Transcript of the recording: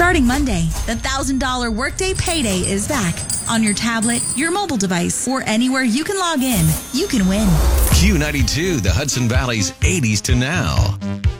Starting Monday, the $1,000 Workday Payday is back. On your tablet, your mobile device, or anywhere you can log in, you can win. Q92, the Hudson Valley's 80s to now.